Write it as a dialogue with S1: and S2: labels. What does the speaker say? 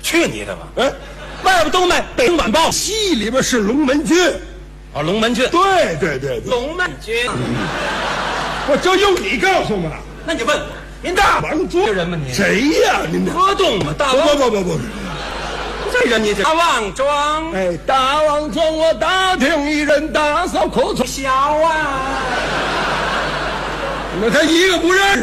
S1: 去你的吧！外边都卖《北京晚报》，
S2: 戏里边是龙门军。
S1: 哦，龙门军。
S2: 对，
S1: 龙门军。
S2: 我就用你告诉嘛。
S1: 那你问我，您大
S2: 王庄
S1: 人吗？您
S2: 谁呀？您
S1: 河东吗？大王
S2: 不，
S1: 这人你大王庄。
S2: 哎，大王庄，我打听一人打扫口从
S1: 小啊，
S2: 那他一个不认识。